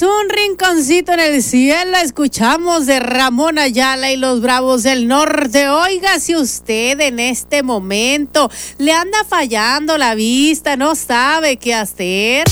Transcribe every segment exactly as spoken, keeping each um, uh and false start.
tenemos un rinconcito en el cielo. Escuchamos de Ramón Ayala y los Bravos del Norte. Oiga, si usted en este momento le anda fallando la vista, no sabe qué hacer.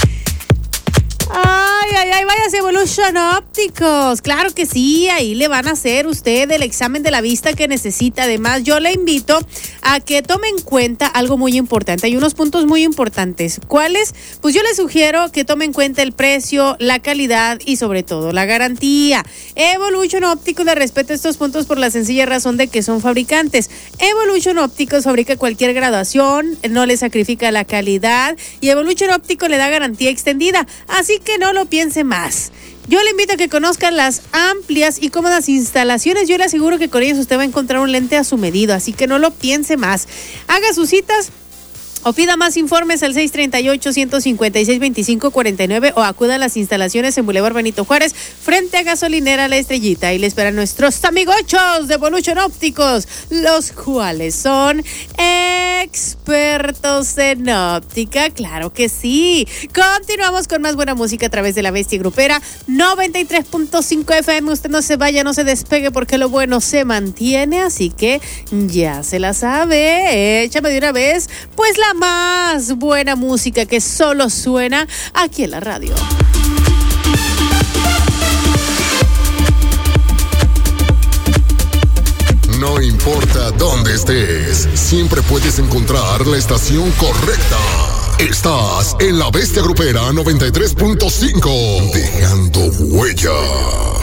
Ay, ay, ay, váyase Evolution Ópticos. Claro que sí, ahí le van a hacer usted el examen de la vista que necesita. Además, yo le invito a que tome en cuenta algo muy importante. Hay unos puntos muy importantes. ¿Cuáles? Pues yo le sugiero que tome en cuenta el precio, la calidad y sobre todo la garantía. Evolution Ópticos le respeta estos puntos por la sencilla razón de que son fabricantes. Evolution Ópticos fabrica cualquier graduación, no le sacrifica la calidad y Evolution Ópticos le da garantía extendida. Así que no lo piense más. Yo le invito a que conozcan las amplias y cómodas instalaciones. Yo le aseguro que con ellas usted va a encontrar un lente a su medida, así que no lo piense más. Haga sus citas o pida más informes al seis tres ocho, uno cinco seis, dos cinco cuatro nueve o acuda a las instalaciones en Boulevard Benito Juárez frente a Gasolinera La Estrellita. Y le esperan nuestros amigochos de Evolution Ópticos, los cuales son expertos en óptica. Claro que sí. Continuamos con más buena música a través de La Bestia Grupera noventa y tres punto cinco F M. Usted no se vaya, no se despegue porque lo bueno se mantiene, así que ya se la sabe. Échame de una vez pues la más buena música que solo suena aquí en la radio. No importa dónde estés, siempre puedes encontrar la estación correcta. Estás en La Bestia Grupera noventa y tres punto cinco, dejando huella.